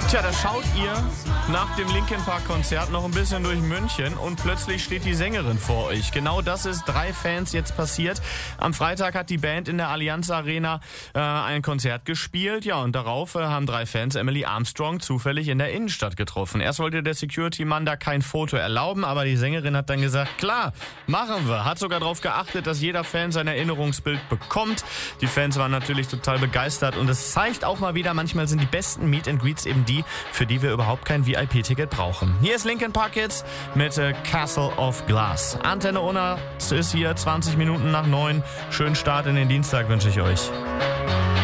Tja, da schaut ihr nach dem Linkin Park Konzert noch ein bisschen durch München und plötzlich steht die Sängerin vor euch. Genau das ist 3 Fans jetzt passiert. Am Freitag hat die Band in der Allianz Arena ein Konzert gespielt. Ja, und darauf haben 3 Fans Emily Armstrong zufällig in der Innenstadt getroffen. Erst wollte der Security-Mann da kein Foto erlauben, aber die Sängerin hat dann gesagt, klar, machen wir. Hat sogar darauf geachtet, dass jeder Fan sein Erinnerungsbild bekommt. Die Fans waren natürlich total begeistert und es zeigt auch mal wieder, manchmal sind die besten Meet and Greets eben die, für die wir überhaupt kein VIP-Ticket brauchen. Hier ist Linkin Park jetzt mit Castle of Glass. Antenne Unna ist hier 20 Minuten nach 9. Schönen Start in den Dienstag wünsche ich euch.